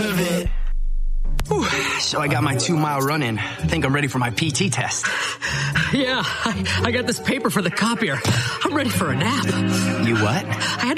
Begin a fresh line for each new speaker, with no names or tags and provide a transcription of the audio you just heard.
Whew, so I got my 2-mile run in. I think I'm ready for my PT test.
Yeah, I got this paper for the copier. I'm ready for a nap.
You what?
I had to